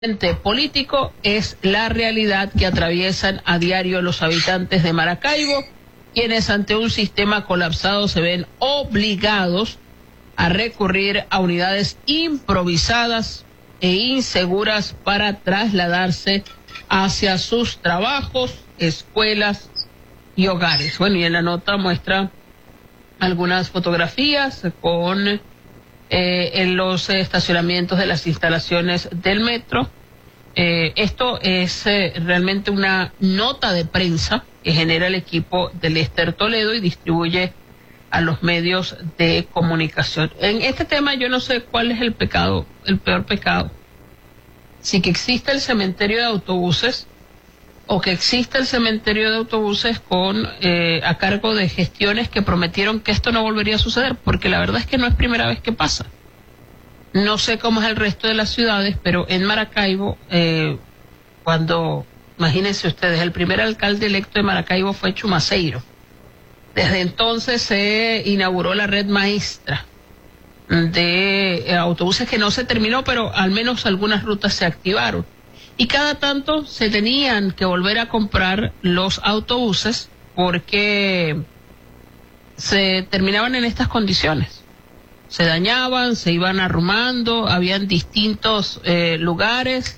político es la realidad que atraviesan a diario los habitantes de Maracaibo, quienes ante un sistema colapsado se ven obligados a recurrir a unidades improvisadas e inseguras para trasladarse hacia sus trabajos, escuelas y hogares. Bueno, y en la nota muestra algunas fotografías con en los estacionamientos de las instalaciones del metro. Esto es realmente una nota de prensa que genera el equipo de Lester Toledo y distribuye a los medios de comunicación. En este tema yo no sé cuál es el pecado, el peor pecado. Si que existe el cementerio de autobuses o que existe el cementerio de autobuses con a cargo de gestiones que prometieron que esto no volvería a suceder, porque la verdad es que no es primera vez que pasa. No sé cómo es el resto de las ciudades, pero en Maracaibo, cuando, imagínense ustedes, el primer alcalde electo de Maracaibo fue Chumaceiro. Desde entonces se inauguró la red maestra de autobuses que no se terminó, pero al menos algunas rutas se activaron. Y cada tanto se tenían que volver a comprar los autobuses porque se terminaban en estas condiciones. Se dañaban, se iban arrumando, habían distintos lugares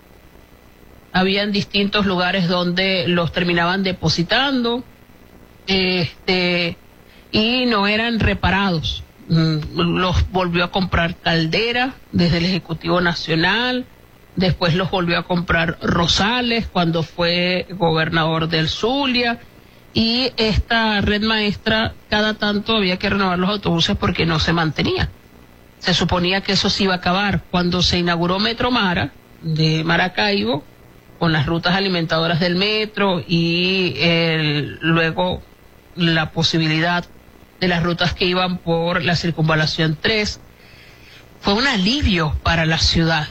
donde los terminaban depositando, y no eran reparados. Los volvió a comprar Caldera desde el Ejecutivo Nacional. Después los volvió a comprar Rosales cuando fue gobernador del Zulia. Y esta red maestra, cada tanto había que renovar los autobuses porque no se mantenía. Se suponía que eso se iba a acabar. Cuando se inauguró Metro Mara de Maracaibo, con las rutas alimentadoras del metro y luego la posibilidad de las rutas que iban por la Circunvalación 3, fue un alivio para la ciudad.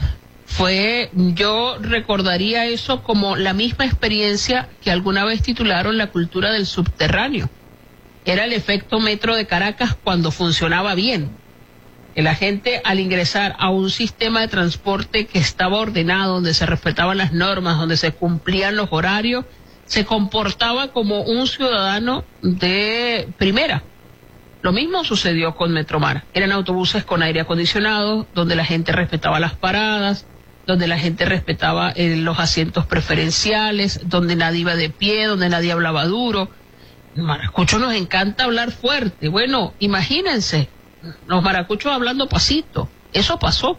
Yo recordaría eso como la misma experiencia que alguna vez titularon la cultura del subterráneo. Era el efecto metro de Caracas cuando funcionaba bien. Que la gente al ingresar a un sistema de transporte que estaba ordenado, donde se respetaban las normas, donde se cumplían los horarios, se comportaba como un ciudadano de primera. Lo mismo sucedió con Metromar. Eran autobuses con aire acondicionado, donde la gente respetaba las paradas, donde la gente respetaba los asientos preferenciales, donde nadie iba de pie, donde nadie hablaba duro. Maracucho nos encanta hablar fuerte. Bueno, imagínense, los maracuchos hablando pasito. Eso pasó.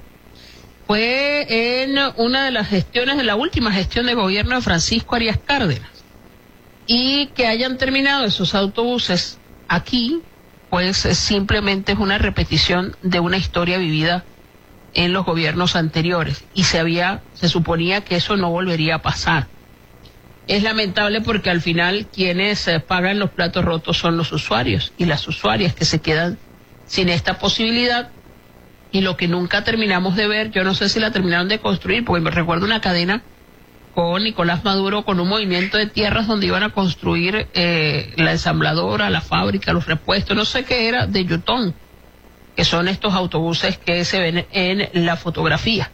Fue en una de las gestiones, de la última gestión de gobierno de Francisco Arias Cárdenas. Y que hayan terminado esos autobuses aquí, pues simplemente es una repetición de una historia vivida en los gobiernos anteriores, y se suponía que eso no volvería a pasar. Es lamentable porque al final quienes pagan los platos rotos son los usuarios y las usuarias, que se quedan sin esta posibilidad. Y lo que nunca terminamos de ver, yo no sé si la terminaron de construir, porque me recuerdo una cadena con Nicolás Maduro, con un movimiento de tierras donde iban a construir la ensambladora, la fábrica, los repuestos, no sé qué era, de Yutón, que son estos autobuses que se ven en la fotografía.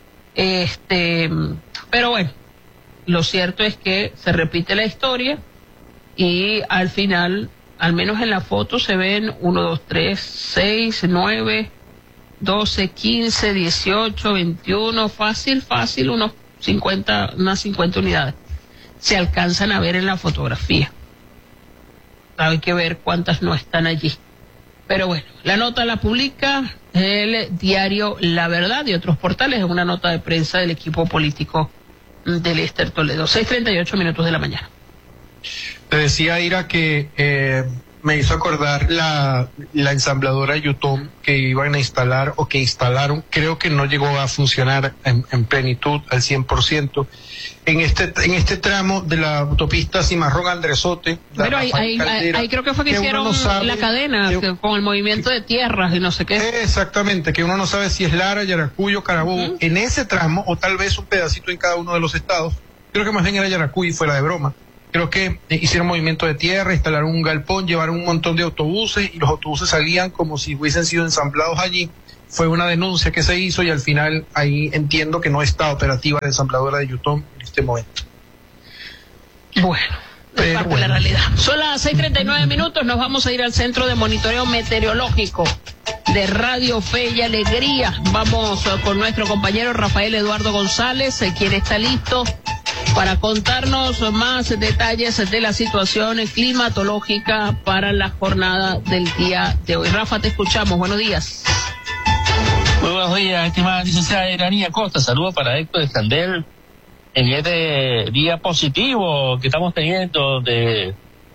Pero bueno, lo cierto es que se repite la historia y al final, al menos en la foto, se ven 1, 2, 3, 6, 9, 12, 15, 18, 21, fácil, unas 50 unidades. Se alcanzan a ver en la fotografía. Hay que ver cuántas no están allí. Pero bueno, la nota la publica el diario La Verdad y otros portales, en una nota de prensa del equipo político de Lester Toledo. 6:38 de la mañana. Te decía, Ira, que me hizo acordar la ensambladora Yutón que iban a instalar o que instalaron. Creo que no llegó a funcionar en plenitud al 100%. En este tramo de la autopista Cimarrón Andresote. Pero ahí creo que fue que hicieron la cadena con el movimiento de tierras y no sé qué. Exactamente, que uno no sabe si es Lara, Yaracuy o Carabobo. En ese tramo, o tal vez un pedacito en cada uno de los estados. Creo que más bien era Yaracuy, fuera de broma. Creo que hicieron movimiento de tierra, instalaron un galpón, llevaron un montón de autobuses y los autobuses salían como si hubiesen sido ensamblados allí. fue una denuncia que se hizo y al final ahí entiendo que no está operativa la ensambladora de Yutón en este momento. Bueno, es parte de la realidad. Son las 6:39 minutos, nos vamos a ir al Centro de Monitoreo Meteorológico de Radio Fe y Alegría. Vamos con nuestro compañero Rafael Eduardo González, quien está listo para contarnos más detalles de la situación climatológica para la jornada del día de hoy. Rafa, te escuchamos. Buenos días. Muy buenos días, estimada licenciada Iranía Costa. Saludos para Héctor Escandel en este día positivo que estamos teniendo, donde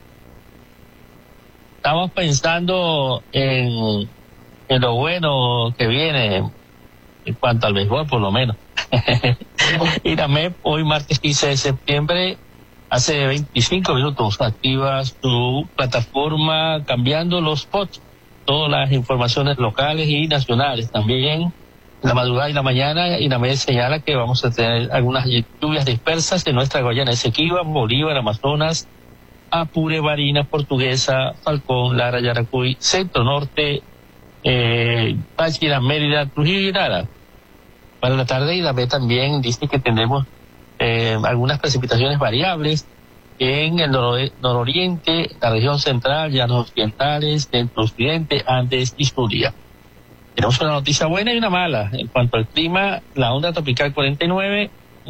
estamos pensando en lo bueno que viene en cuanto al béisbol, por lo menos. INAMED, hoy martes 15 de septiembre, hace 25 minutos, activa su plataforma cambiando los spots, todas las informaciones locales y nacionales. También la madrugada y la mañana, INAMED señala que vamos a tener algunas lluvias dispersas en nuestra Guayana Esequiba, Bolívar, Amazonas, Apure, Barinas, Portuguesa, Falcón, Lara, Yaracuy, Centro Norte, Táchira, Mérida, Trujillo y Lara. Para la tarde, INAMED también dice que tendremos algunas precipitaciones variables en el nororiente, la región central, llanos occidentales, centro occidente, Andes y Zulia. Tenemos una noticia buena y una mala. En cuanto al clima, la onda tropical 49,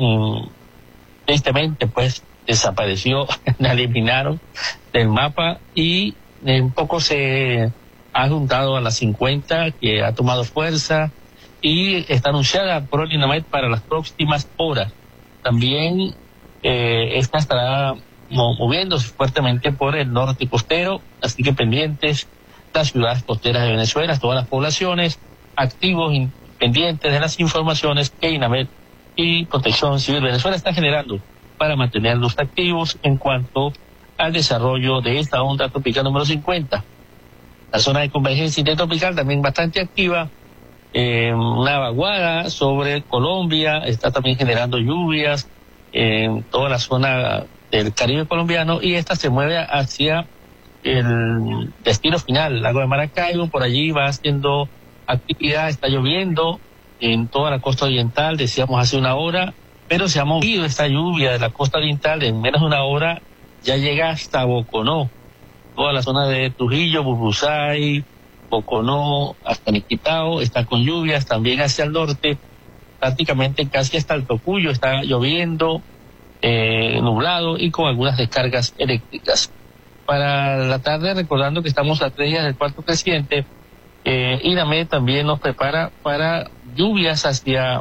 tristemente, pues, desapareció, la eliminaron del mapa y un poco se ha juntado a la 50, que ha tomado fuerza y está anunciada por el INAMED para las próximas horas. También esta estará moviéndose fuertemente por el norte costero, así que pendientes las ciudades costeras de Venezuela, todas las poblaciones, activos y pendientes de las informaciones que INAMED y Protección Civil Venezuela está generando para mantenerlos activos en cuanto al desarrollo de esta onda tropical número 50. La zona de convergencia intertropical también bastante activa, una vaguada sobre Colombia, está también generando lluvias en toda la zona del Caribe colombiano, y esta se mueve hacia el destino final, Lago de Maracaibo. Por allí va haciendo actividad, está lloviendo en toda la costa oriental, decíamos hace una hora, pero se ha movido esta lluvia de la costa oriental en menos de una hora, ya llega hasta Boconó, toda la zona de Trujillo, Bubucay, Boconó, hasta Niquitao, está con lluvias, también hacia el norte, prácticamente casi hasta el Tocuyo está lloviendo, nublado y con algunas descargas eléctricas. Para la tarde, recordando que estamos a 3 días del cuarto creciente, INAMED también nos prepara para lluvias hacia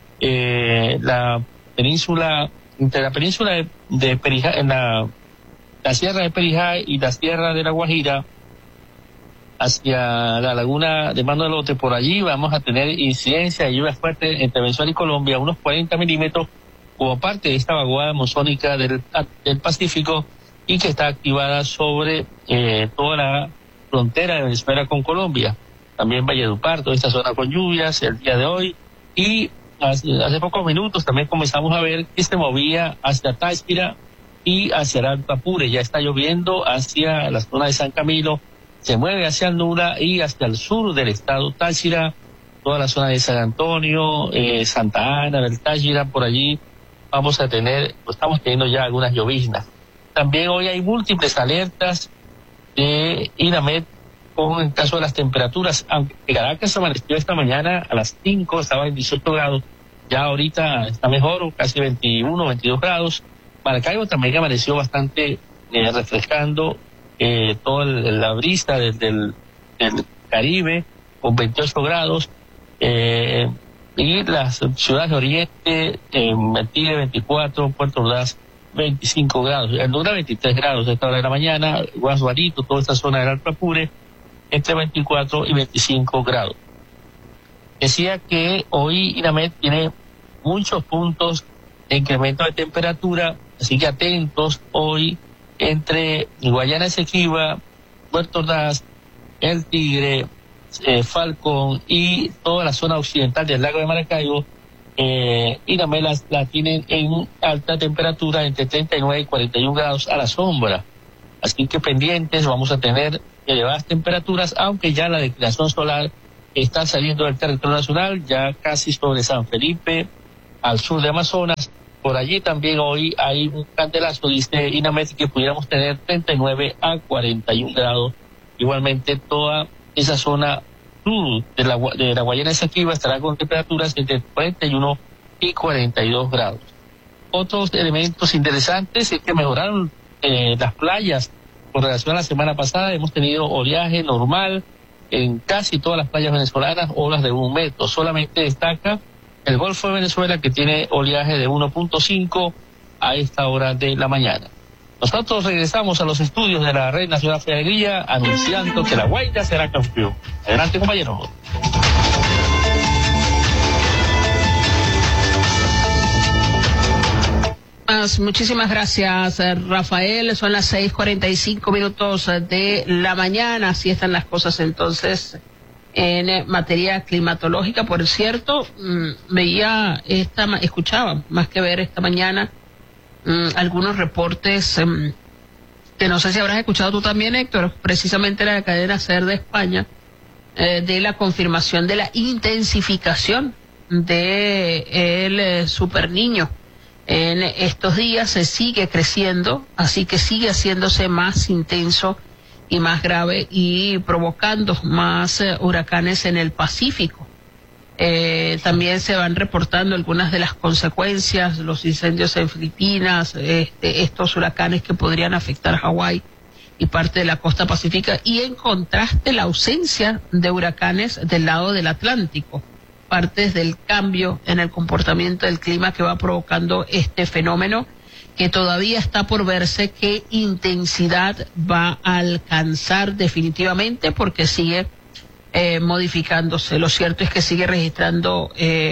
la península, entre la península de Perijá, en la sierra de Perijá y la sierra de La Guajira, hacia la laguna de Mano del Lote. Por allí vamos a tener incidencia de lluvias fuertes entre Venezuela y Colombia, unos 40 milímetros, como parte de esta vaguada monzónica del Pacífico, y que está activada sobre toda la frontera de Venezuela con Colombia. También Valledupar, toda esta zona con lluvias el día de hoy, y hace pocos minutos también comenzamos a ver que se movía hacia Táchira y hacia el Alto Apure. Ya está lloviendo hacia la zona de San Camilo, se mueve hacia el Nura y hacia el sur del estado Táchira, toda la zona de San Antonio, Santa Ana, del Táchira. Por allí estamos teniendo ya algunas lloviznas. También hoy hay múltiples alertas de INAMED con el caso de las temperaturas, aunque Caracas amaneció esta mañana a las 5, estaba en 18 grados, ya ahorita está mejor, casi 21, 22 grados. Maracaibo también amaneció bastante refrescando, toda la brisa del Caribe con 28 grados, y las ciudades de Oriente, Tigre 24, Puerto Ordaz 25 grados, el Nura 23 grados a esta hora de la mañana, Guasuarito, toda esta zona del Alto Apure, entre 24 y 25 grados. Decía que hoy INAMED tiene muchos puntos de incremento de temperatura, así que atentos hoy entre Guayana Esequiba, Puerto Ordaz, el Tigre, Falcón y toda la zona occidental del lago de Maracaibo. INAMED la tienen en alta temperatura entre 39 y 41 grados a la sombra, así que pendientes, vamos a tener elevadas temperaturas, aunque ya la declinación solar está saliendo del territorio nacional, ya casi sobre San Felipe, al sur de Amazonas. Por allí también hoy hay un candelazo, dice INAMED, que pudiéramos tener 39 a 41 grados. Igualmente toda esa zona sur de la Guayana Esequiba estará con temperaturas entre 41 y 42 grados. Otros elementos interesantes es que mejoraron las playas con relación a la semana pasada. Hemos tenido oleaje normal en casi todas las playas venezolanas, olas de 1 metro. Solamente destaca el Golfo de Venezuela, que tiene oleaje de 1.5 a esta hora de la mañana. Nosotros regresamos a los estudios de la Red Nacional de Alegría anunciando que La Guaira será campeón. Adelante, compañero. Muchísimas gracias, Rafael. Son las 6:45 de la mañana. Así están las cosas entonces en materia climatológica. Por cierto, escuchaba, más que ver esta mañana, algunos reportes que no sé si habrás escuchado tú también, Héctor, precisamente la cadena SER de España, de la confirmación de la intensificación de el Super Niño. En estos días se sigue creciendo, así que sigue haciéndose más intenso y más grave y provocando más huracanes en el Pacífico. También se van reportando algunas de las consecuencias, los incendios en Filipinas, estos huracanes que podrían afectar Hawái y parte de la costa pacífica, y en contraste la ausencia de huracanes del lado del Atlántico, partes del cambio en el comportamiento del clima que va provocando este fenómeno, que todavía está por verse qué intensidad va a alcanzar definitivamente, porque sigue modificándose. Lo cierto es que sigue registrando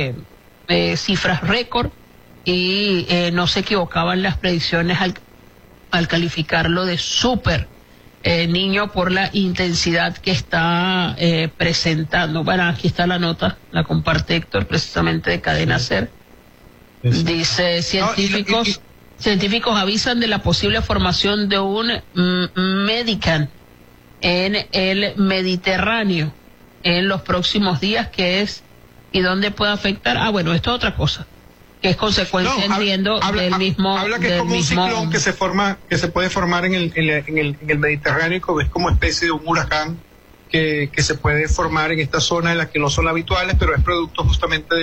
cifras récord y no se equivocaban las predicciones al calificarlo de super Niño por la intensidad que está presentando. Bueno, aquí está la nota, la comparte Héctor, precisamente de Cadena SER. Dice, científicos avisan de la posible formación de un Medican en el Mediterráneo en los próximos días, y dónde puede afectar. Bueno, esto es otra cosa, que es consecuencia, entiendo, del mismo. Habla que es como un ciclón que se puede formar en el Mediterráneo, es como especie de un huracán que se puede formar en esta zona en la que no son habituales, pero es producto justamente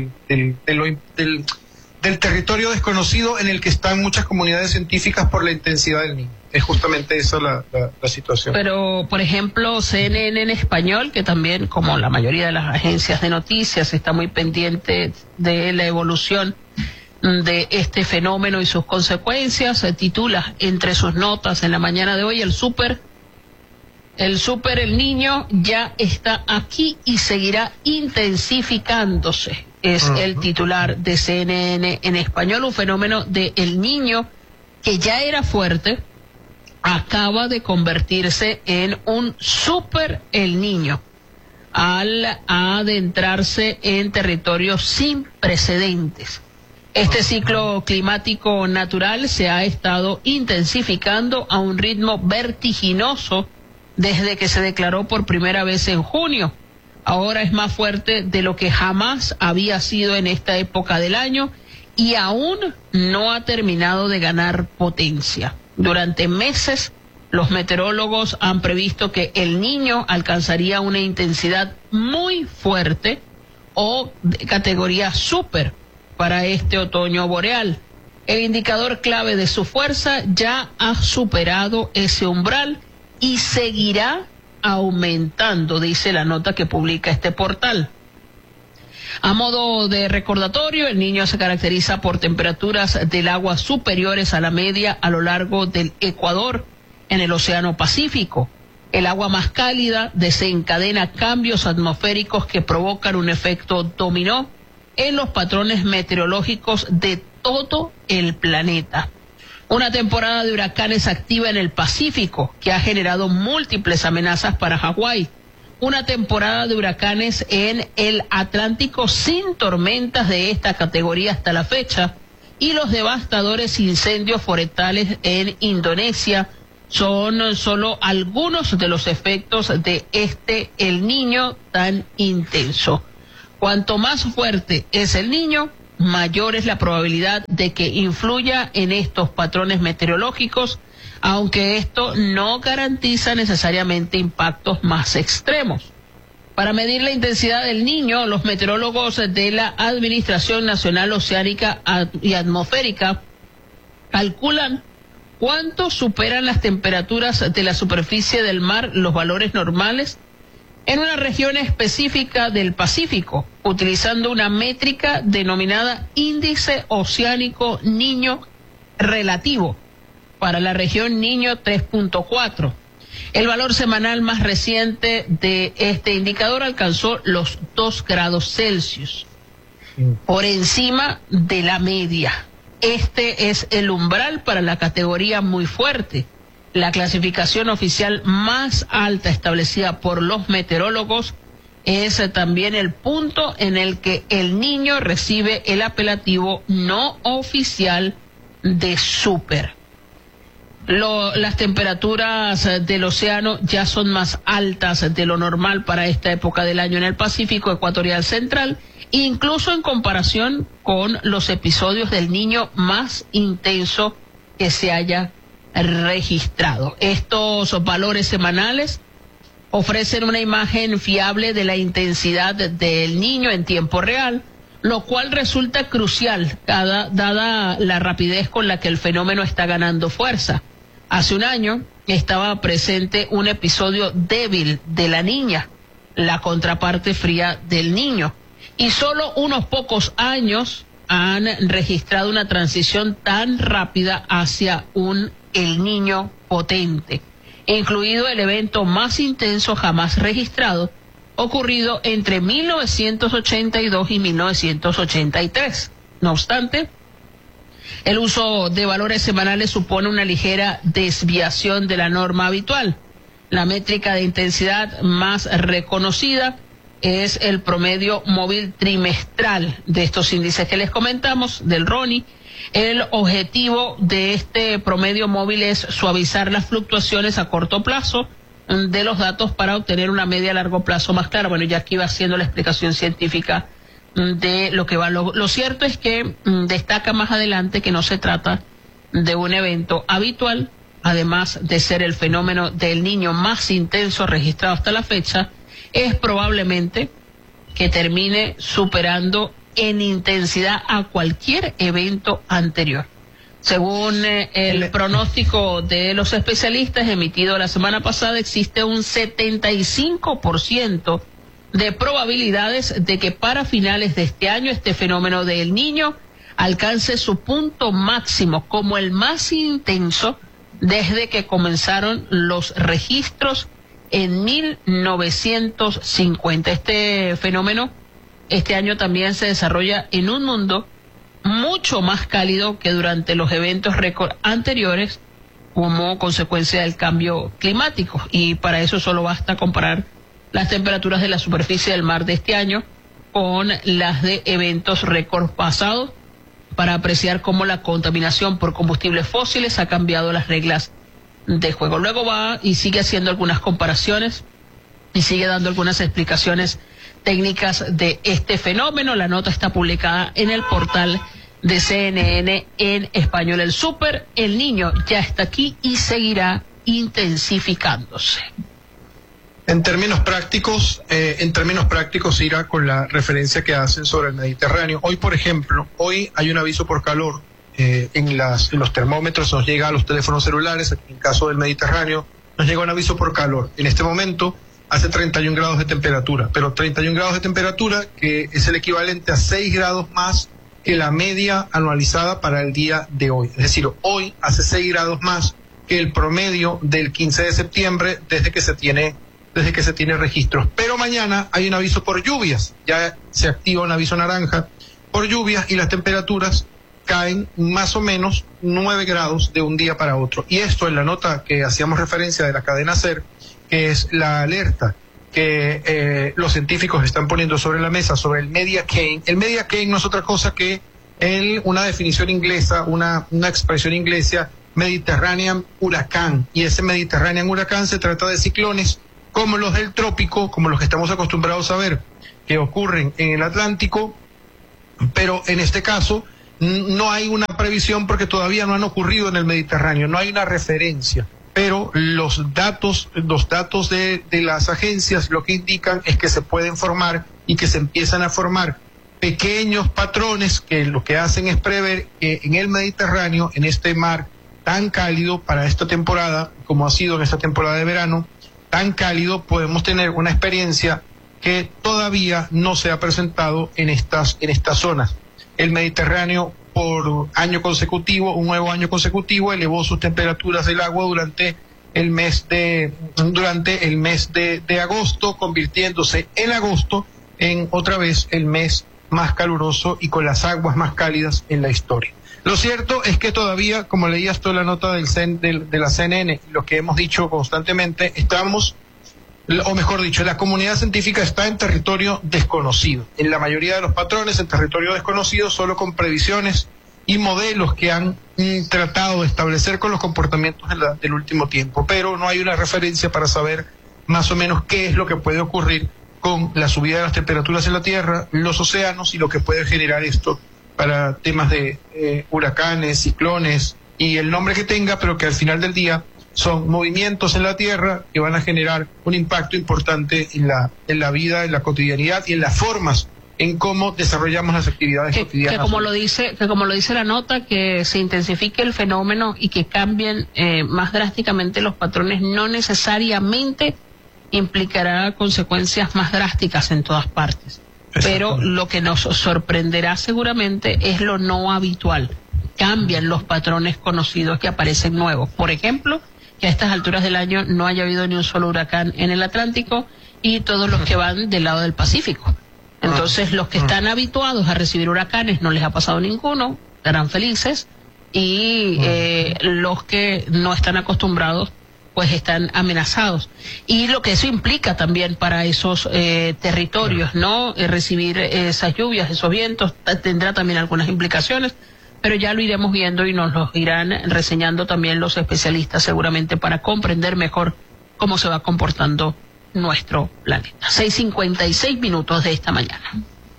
del territorio desconocido en el que están muchas comunidades científicas por la intensidad del Niño. Es justamente esa la situación. Pero, por ejemplo, CNN en español, que también, como la mayoría de las agencias de noticias, está muy pendiente de la evolución de este fenómeno y sus consecuencias, se titula entre sus notas en la mañana de hoy: el Niño ya está aquí y seguirá intensificándose. Es el titular de CNN en español. Un fenómeno de El Niño que ya era fuerte acaba de convertirse en un super El Niño al adentrarse en territorios sin precedentes. Este ciclo climático natural se ha estado intensificando a un ritmo vertiginoso desde que se declaró por primera vez en junio. Ahora es más fuerte de lo que jamás había sido en esta época del año y aún no ha terminado de ganar potencia. Durante meses, los meteorólogos han previsto que El Niño alcanzaría una intensidad muy fuerte o de categoría super para este otoño boreal. El indicador clave de su fuerza ya ha superado ese umbral y seguirá aumentando, dice la nota que publica este portal. A modo de recordatorio, El Niño se caracteriza por temperaturas del agua superiores a la media a lo largo del Ecuador en el Océano Pacífico. El agua más cálida desencadena cambios atmosféricos que provocan un efecto dominó en los patrones meteorológicos de todo el planeta. Una temporada de huracanes activa en el Pacífico que ha generado múltiples amenazas para Hawái. Una temporada de huracanes en el Atlántico sin tormentas de esta categoría hasta la fecha, y los devastadores incendios forestales en Indonesia son solo algunos de los efectos de El Niño tan intenso. Cuanto más fuerte es el Niño, mayor es la probabilidad de que influya en estos patrones meteorológicos, aunque esto no garantiza necesariamente impactos más extremos. Para medir la intensidad del Niño, los meteorólogos de la Administración Nacional Oceánica y Atmosférica calculan cuánto superan las temperaturas de la superficie del mar los valores normales en una región específica del Pacífico, utilizando una métrica denominada Índice Oceánico Niño Relativo para la región Niño 3.4. El valor semanal más reciente de este indicador alcanzó los 2 grados Celsius, por encima de la media. Este es el umbral para la categoría muy fuerte, la clasificación oficial más alta establecida por los meteorólogos. Es también el punto en el que el Niño recibe el apelativo no oficial de súper. Las temperaturas del océano ya son más altas de lo normal para esta época del año en el Pacífico ecuatorial central, incluso en comparación con los episodios del Niño más intenso que se haya registrado. Estos valores semanales ofrecen una imagen fiable de la intensidad del Niño en tiempo real, lo cual resulta crucial dada la rapidez con la que el fenómeno está ganando fuerza. Hace un año estaba presente un episodio débil de la Niña, la contraparte fría del Niño, y solo unos pocos años han registrado una transición tan rápida hacia El Niño potente, incluido el evento más intenso jamás registrado, ocurrido entre 1982 y 1983. No obstante, el uso de valores semanales supone una ligera desviación de la norma habitual. La métrica de intensidad más reconocida es el promedio móvil trimestral de estos índices que les comentamos, del RONI. El objetivo de este promedio móvil es suavizar las fluctuaciones a corto plazo de los datos para obtener una media a largo plazo más clara. Bueno, ya aquí va haciendo la explicación científica de lo que va. Lo cierto es que destaca más adelante que no se trata de un evento habitual, además de ser el fenómeno del Niño más intenso registrado hasta la fecha. Es probablemente que termine superando en intensidad a cualquier evento anterior. Según el pronóstico de los especialistas emitido la semana pasada, existe un 75% de probabilidades de que para finales de este año este fenómeno del Niño alcance su punto máximo como el más intenso desde que comenzaron los registros en 1950. Este fenómeno este año también se desarrolla en un mundo mucho más cálido que durante los eventos récord anteriores como consecuencia del cambio climático, y para eso solo basta comparar las temperaturas de la superficie del mar de este año con las de eventos récord pasados para apreciar cómo la contaminación por combustibles fósiles ha cambiado las reglas de juego. Luego va y sigue haciendo algunas comparaciones y sigue dando algunas explicaciones técnicas de este fenómeno. La nota está publicada en el portal de CNN en español. El súper, El Niño, ya está aquí y seguirá intensificándose. En términos prácticos, Ira, con la referencia que hacen sobre el Mediterráneo. Hoy, por ejemplo, hay un aviso por calor en los termómetros, nos llega a los teléfonos celulares. En el caso del Mediterráneo, nos llega un aviso por calor. En este momento hace 31 grados de temperatura, pero 31 grados de temperatura que es el equivalente a 6 grados más que la media anualizada para el día de hoy. Es decir, hoy hace 6 grados más que el promedio del 15 de septiembre desde que se tiene registros. Pero mañana hay un aviso por lluvias, ya se activa un aviso naranja por lluvias y las temperaturas caen más o menos 9 grados de un día para otro. Y esto en la nota que hacíamos referencia de la cadena SER, que es la alerta que los científicos están poniendo sobre la mesa sobre el Mediacane. El Mediacane no es otra cosa que una definición inglesa, una expresión inglesa Mediterranean Huracán, y ese Mediterranean Huracán se trata de ciclones como los del trópico, como los que estamos acostumbrados a ver que ocurren en el Atlántico, pero en este caso no hay una previsión porque todavía no han ocurrido en el Mediterráneo, no hay una referencia, pero los datos de las agencias lo que indican es que se pueden formar y que se empiezan a formar pequeños patrones que lo que hacen es prever que en el Mediterráneo, en este mar tan cálido para esta temporada, como ha sido en esta temporada de verano, tan cálido, podemos tener una experiencia que todavía no se ha presentado en estas zonas. El Mediterráneo por año consecutivo, un nuevo año consecutivo, elevó sus temperaturas del agua durante el mes de agosto, convirtiéndose en agosto en otra vez el mes más caluroso y con las aguas más cálidas en la historia. Lo cierto es que todavía, como leías toda la nota de la CNN, lo que hemos dicho constantemente, o mejor dicho, la comunidad científica está en territorio desconocido. En la mayoría de los patrones, en territorio desconocido, solo con previsiones y modelos que han tratado de establecer con los comportamientos del último tiempo. Pero no hay una referencia para saber más o menos qué es lo que puede ocurrir con la subida de las temperaturas en la Tierra, los océanos y lo que puede generar esto para temas de huracanes, ciclones y el nombre que tenga, pero que al final del día son movimientos en la Tierra que van a generar un impacto importante en la vida, en la cotidianidad y en las formas en cómo desarrollamos las actividades cotidianas. Que como lo dice la nota, que se intensifique el fenómeno y que cambien más drásticamente los patrones no necesariamente implicará consecuencias más drásticas en todas partes. Pero lo que nos sorprenderá seguramente es lo no habitual. Cambian los patrones conocidos que aparecen nuevos. Por ejemplo, que a estas alturas del año no haya habido ni un solo huracán en el Atlántico y todos los que van del lado del Pacífico. Entonces, los que están habituados a recibir huracanes no les ha pasado ninguno, estarán felices, y los que no están acostumbrados pues están amenazados. Y lo que eso implica también para esos territorios, ¿no? Recibir esas lluvias, esos vientos, tendrá también algunas implicaciones, pero ya lo iremos viendo y nos lo irán reseñando también los especialistas seguramente para comprender mejor cómo se va comportando nuestro planeta. 6:56 de esta mañana.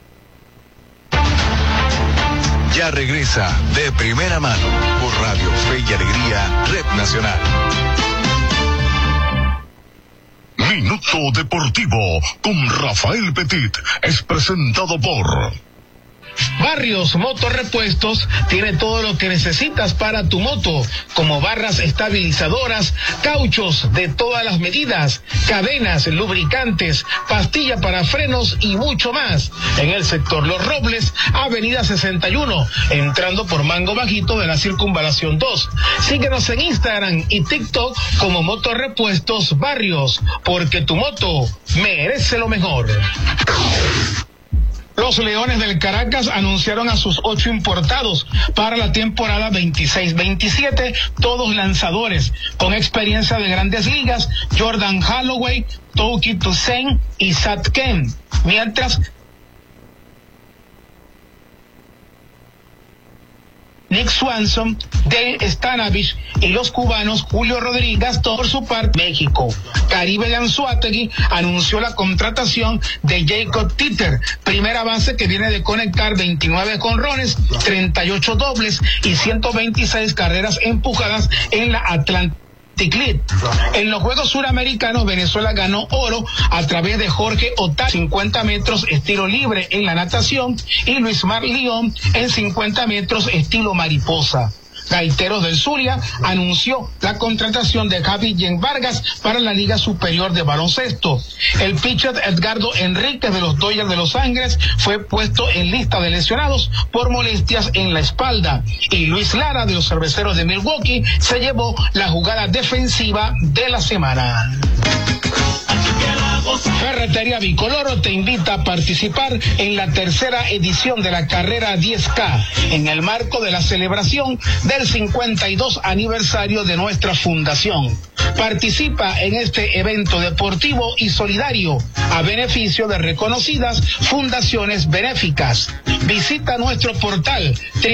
Ya regresa De Primera Mano por Radio Fe y Alegría, Red Nacional. Minuto Deportivo con Rafael Petit es presentado por Barrios Motorrepuestos tiene todo lo que necesitas para tu moto, como barras estabilizadoras, cauchos de todas las medidas, cadenas, lubricantes, pastilla para frenos y mucho más. En el sector Los Robles, Avenida 61, entrando por Mango Bajito de la Circunvalación 2. Síguenos en Instagram y TikTok como Motorrepuestos Barrios, porque tu moto merece lo mejor. Los Leones del Caracas anunciaron a sus 8 importados para la temporada 26-27, todos lanzadores con experiencia de grandes ligas: Jordan Holloway, Touki Toussaint y Sat Ken, mientras Nick Swanson, Dale Stanavich y los cubanos Julio Rodríguez. Por su parte, México. Caribe Anzuategui anunció la contratación de Jacob Titter, primera base que viene de conectar 29 jonrones, 38 dobles y 126 carreras empujadas en la Atlantic League. En los Juegos Suramericanos, Venezuela ganó oro a través de Jorge Otá, 50 metros estilo libre en la natación, y Luis Mar León en 50 metros estilo mariposa. Gaiteros del Zulia anunció la contratación de Javi Yen Vargas para la Liga Superior de Baloncesto. El pitcher Edgardo Enríquez de los Dodgers de Los Ángeles fue puesto en lista de lesionados por molestias en la espalda. Y Luis Lara de los Cerveceros de Milwaukee se llevó la jugada defensiva de la semana. Ferretería Bicolor te invita a participar en la tercera edición de la carrera 10K en el marco de la celebración del 52 aniversario de nuestra fundación. Participa en este evento deportivo y solidario a beneficio de reconocidas fundaciones benéficas. Visita nuestro portal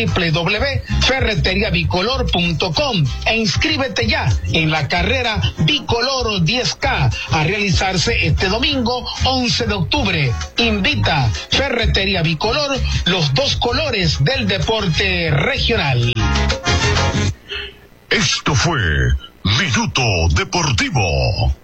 www.ferreteriabicolor.com e inscríbete ya en la carrera Bicolor 10K a realizarse este domingo 11 de octubre. Invita Ferretería Bicolor, los dos colores del deporte regional. Esto fue Minuto Deportivo.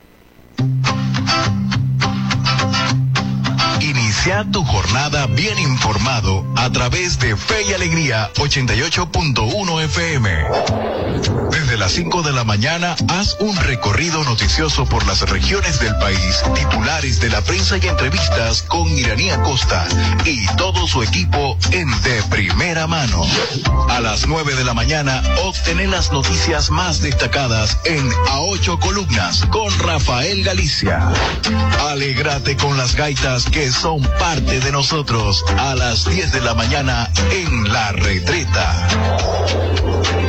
Inicia tu jornada bien informado a través de Fe y Alegría 88.1 FM. Desde las 5 de la mañana, haz un recorrido noticioso por las regiones del país, titulares de la prensa y entrevistas con Iraní Acosta y todo su equipo en De Primera Mano. A las 9 de la mañana, obtener las noticias más destacadas en A 8 Columnas con Rafael Galicia. Alégrate con las gaitas que son parte de nosotros a las 10 de la mañana en La Retreta.